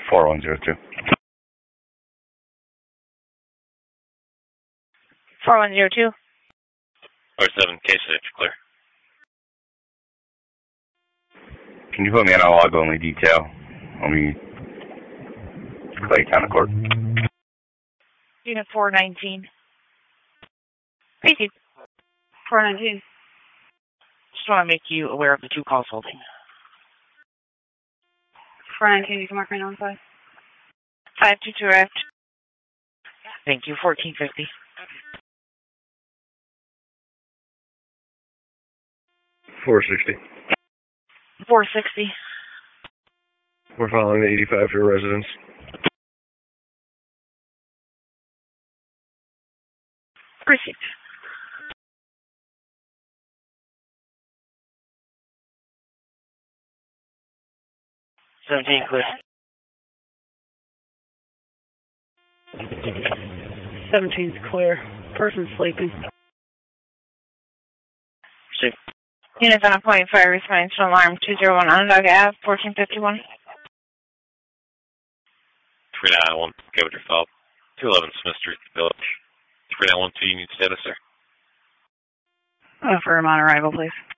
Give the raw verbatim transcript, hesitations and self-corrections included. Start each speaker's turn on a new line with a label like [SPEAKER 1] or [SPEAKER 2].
[SPEAKER 1] four one zero two.
[SPEAKER 2] four one zero two.
[SPEAKER 3] four seven, case six, clear.
[SPEAKER 1] Can you put me on a log only detail? I'll be Clay County Court.
[SPEAKER 2] Unit four nineteen. Thank you.
[SPEAKER 4] four nineteen.
[SPEAKER 2] Just want to make you aware of the two calls holding.
[SPEAKER 4] four nineteen, you can mark right on five.
[SPEAKER 2] five two two arrived. Thank you. fourteen fifty.
[SPEAKER 5] four sixty.
[SPEAKER 2] four sixty.
[SPEAKER 5] We're following the eighty-five to a residence.
[SPEAKER 2] Received. seventeen clear.
[SPEAKER 4] seventeen's clear. Person sleeping.
[SPEAKER 2] Received. Units on a point fire response to alarm two zero one Onondaga Avenue, fourteen fifty-one.
[SPEAKER 3] three nine one, go with your fob. two eleven Smith Street, Village. three nine one two, you need status, sir.
[SPEAKER 4] Uh, for him on arrival, please.